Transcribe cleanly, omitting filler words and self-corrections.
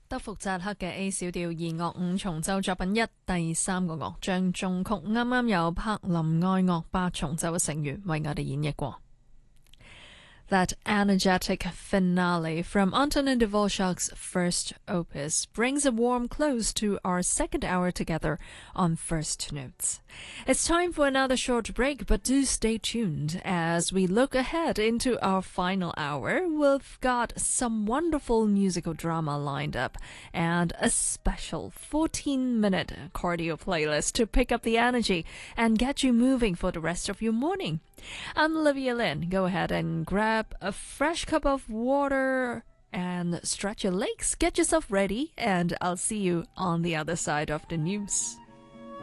德福扎克嘅 A 小調二樂五重奏作品一第三個樂章中曲，啱啱有柏林愛樂八重奏嘅成員為我哋演繹過。That energetic finale from Antonin Dvorak's first opus brings a warm close to our second hour together on First Notes. It's time for another short break, but do stay tuned as we look ahead into our final hour. We've got some wonderful musical drama lined up and a special 14-minute cardio playlist to pick up the energy and get you moving for the rest of your morning. I'm Olivia Lin. Go ahead and grab a fresh cup of water and stretch your legs. Get yourself ready, and I'll see you on the other side of the news.